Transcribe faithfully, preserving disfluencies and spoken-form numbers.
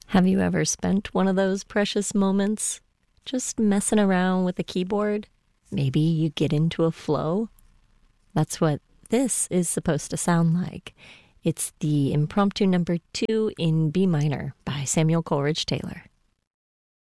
Have you ever spent one of those precious moments just messing around with the keyboard? Maybe you get into a flow? That's what this is supposed to sound like. It's the impromptu number two in B minor by Samuel Coleridge Taylor.